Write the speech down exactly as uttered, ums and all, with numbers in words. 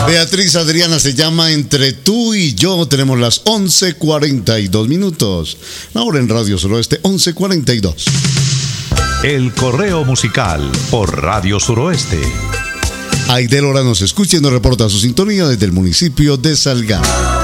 Beatriz Adriana se llama Entre tú y yo. Tenemos las once cuarenta y dos minutos. Ahora en Radio Suroeste, once cuarenta y dos. El correo musical por Radio Suroeste. Aidel Ora nos escucha y nos reporta su sintonía desde el municipio de Salgar.